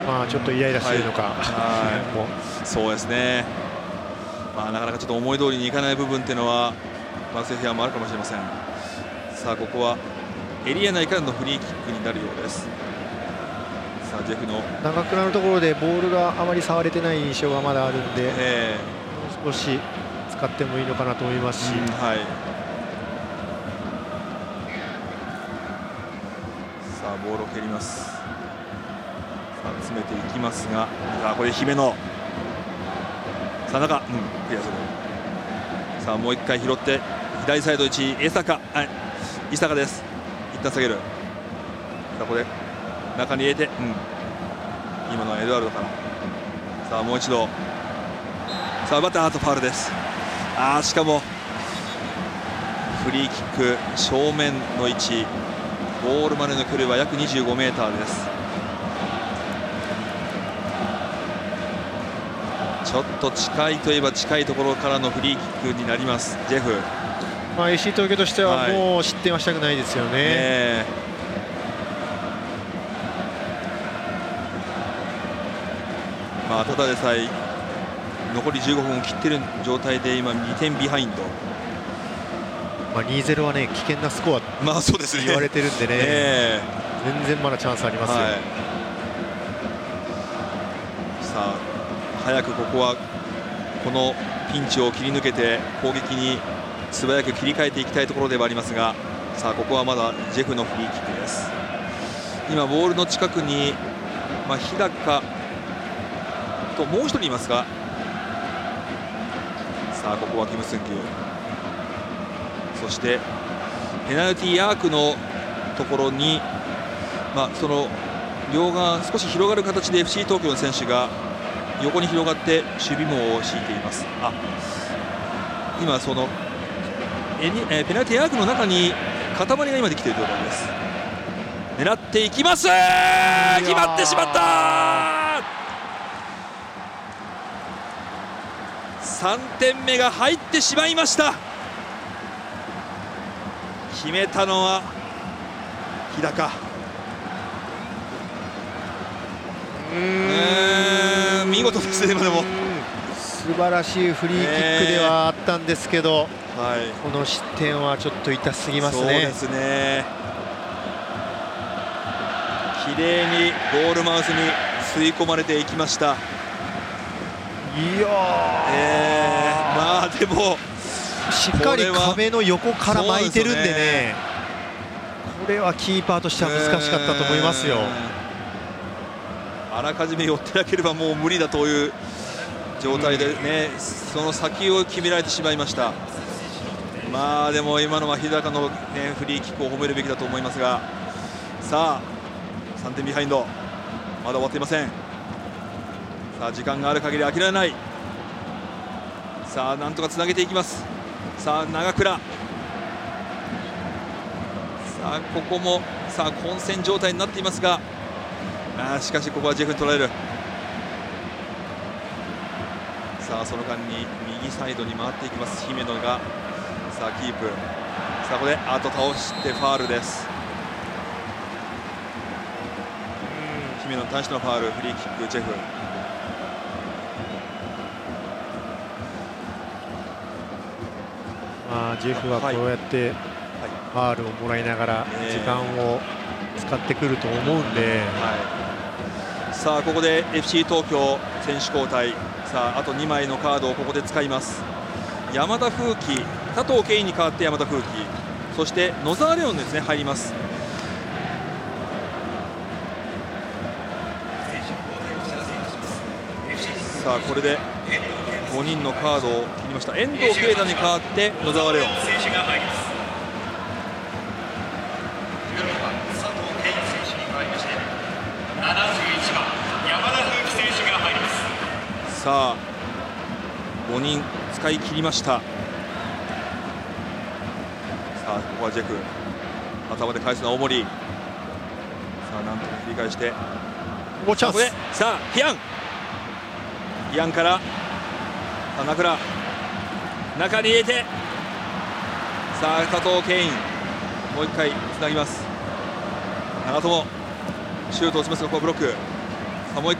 ちょっとイライラしているのか、 そうですね、なかなかちょっと思い通りにいかない部分っていうのはマーセイフィアもあるかもしれません。さあここはエリア内からのフリーキックになるようです。さあジェフの長倉のところでボールがあまり触れてない印象がまだあるんで、もう少し使ってもいいのかなと思いますし、さあボールを蹴ります。さあ詰めていきますが、これで姫野、さあ中、クリアする。さあもう1回拾って左サイド1、江坂、伊坂です。一旦下げる。さあこれ中に入れて、今のはエドワルドから。さあもう一度、さあバッターとファウルです。しかもフリーキック正面の位置、ゴールまでの距離は約25メーターです。ちょっと近いといえば近いところからのフリーキックになります。ジェフ、 FC 東京としてはもう失点はしたくないですよね。 ただでさえ残り15分を切っている状態で今2点ビハインド。 2-0 はね危険なスコアと言われてるんでね、全然まだチャンスありますよ。 さあ早くここはこのピンチを切り抜けて攻撃に素早く切り替えていきたいところではありますが、さあここはまだジェフのフリーキックです。今ボールの近くに、日高ともう1人いますが、さあここはキム・スンギュ、そしてペナルティーアークのところに、その両側少し広がる形で FC 東京の選手が横に広がって守備網を敷いています。今そのペナルティーアークの中に塊が今できている状態です。狙っていきます。決まってしまった。3点目が入ってしまいました。決めたのは日高。見事ですね。今でも素晴らしいフリーキックではあったんですけど、この失点はちょっと痛すぎますね。 そうですね。綺麗にゴールマウスに吸い込まれていきました。でもしっかり壁の横から巻いてるんでね、これはキーパーとしては難しかったと思いますよ。 あらかじめ寄ってなければもう無理だという状態でね、その先を決められてしまいました。でも今のは日高の、フリーキックを褒めるべきだと思いますが、さあ3点ビハインド、まだ終わっていません。さあ時間がある限り諦めない。さあなんとかつなげていきます。さあ長倉、さあここも混戦状態になっていますが、しかしここはジェフに取られる。さあその間に右サイドに回っていきます姫野が、さあキープ。さあここで倒してファールです。姫野に対してのファール、フリーキックジェフ。 ジェフはこうやってファールをもらいながら時間を使ってくると思うんで、 さあここで FC 東京選手交代。さああと2枚のカードをここで使います。山田風紀、佐藤圭に代わって山田風紀、そして野沢レオンですね、入ります。さあこれで5人のカードを切りました。遠藤慶太に代わって野沢レオン。さあ5人使い切りました。さあここはジェフ、頭で返すのは大森。さあなんとか切り返してチャンス。 さあヒアンから中倉、中に入れて、さあ佐藤ケイン、もう1回つなぎます。長友シュートを打ちますがここはブロック。 さあもう一